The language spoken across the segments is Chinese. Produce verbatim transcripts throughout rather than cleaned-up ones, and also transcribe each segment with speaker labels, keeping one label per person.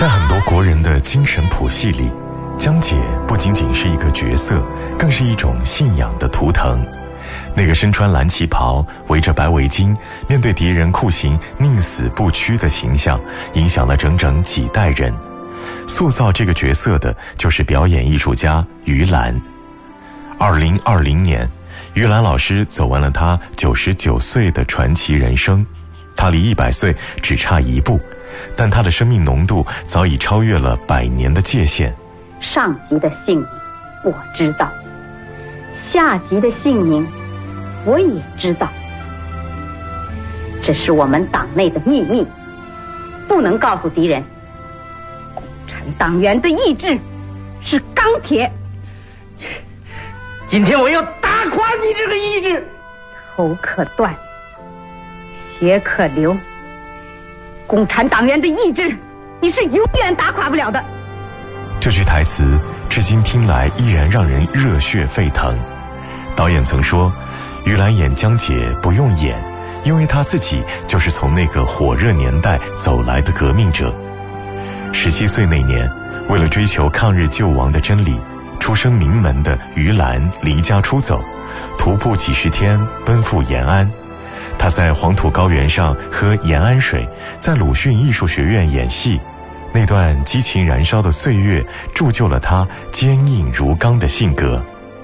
Speaker 1: 在很多国人的精神谱系里，江姐不仅仅是一个角色，更是一种信仰的图腾。那个身穿蓝旗袍，围着白围巾，面对敌人酷刑宁死不屈的形象，影响了整整几代人。塑造这个角色的就是表演艺术家于兰。二零二零年，于兰老师走完了她九十九岁的传奇人生。她离一百岁只差一步，但她的生命浓度早已超越了百年的界限。
Speaker 2: 上级的姓名我知道，下级的姓名我也知道，这是我们党内的秘密，不能告诉敌人。共产党员的意志是钢铁，
Speaker 3: 今天我要打垮你这个意志。
Speaker 2: 头可断，血可流，共产党员的意志你是永远打垮不了的。
Speaker 1: 这句台词至今听来依然让人热血沸腾。导演曾说，于兰演江姐不用演，因为她自己就是从那个火热年代走来的革命者。十七岁那年，为了追求抗日救亡的真理，出身名门的于兰离家出走，徒步几十天奔赴延安。她在黄土高原上喝延安水，在鲁迅艺术学院演戏，那段激情燃烧的岁月铸就了她坚硬如钢的性格。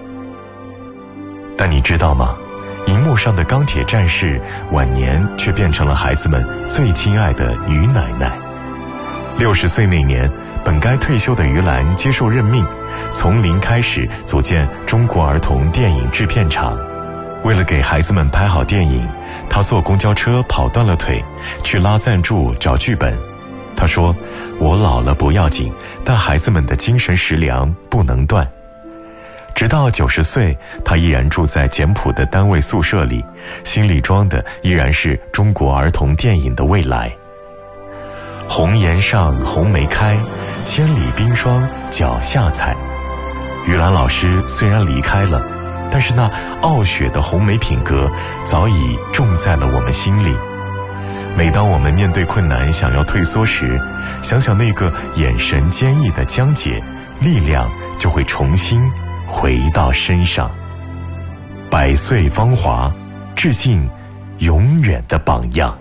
Speaker 1: 但你知道吗？荧幕上的钢铁战士晚年却变成了孩子们最亲爱的于奶奶。六十岁那年，本该退休的于兰接受任命，从零开始组建中国儿童电影制片厂。为了给孩子们拍好电影，她坐公交车跑断了腿，去拉赞助找剧本。她说，我老了不要紧，但孩子们的精神食粮不能断。直到九十岁，她依然住在简朴的单位宿舍里，心里装的依然是中国儿童电影的未来。红颜上红梅开，千里冰霜脚下踩。于兰老师虽然离开了，但是那傲雪的红梅品格早已种在了我们心里。每当我们面对困难想要退缩时，想想那个眼神坚毅的江姐，力量就会重新回到身上。百岁芳华，致敬永远的榜样。